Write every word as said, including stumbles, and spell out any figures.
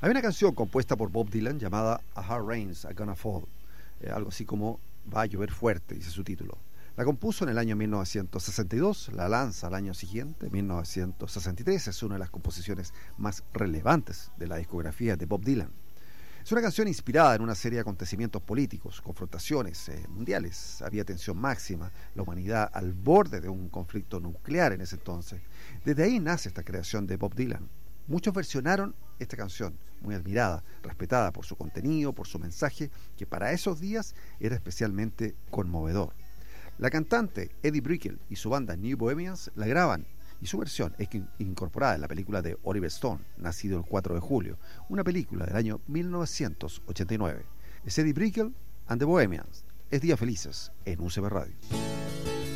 Hay una canción compuesta por Bob Dylan llamada A Hard Rain's a Gonna Fall, eh, algo así como Va a llover fuerte, dice su título. La compuso en el año mil novecientos sesenta y dos, la lanza al año siguiente, mil novecientos sesenta y tres, es una de las composiciones más relevantes de la discografía de Bob Dylan. Es una canción inspirada en una serie de acontecimientos políticos, confrontaciones eh, mundiales, había tensión máxima, la humanidad al borde de un conflicto nuclear en ese entonces. Desde ahí nace esta creación de Bob Dylan. Muchos versionaron esta canción, muy admirada, respetada por su contenido, por su mensaje, que para esos días era especialmente conmovedor. La cantante Eddie Brickell y su banda New Bohemians la graban, y su versión es incorporada en la película de Oliver Stone, nacido el cuatro de julio, una película del año mil novecientos ochenta y nueve. Es Eddie Brickell and the Bohemians. Es Días Felices en U C B Radio.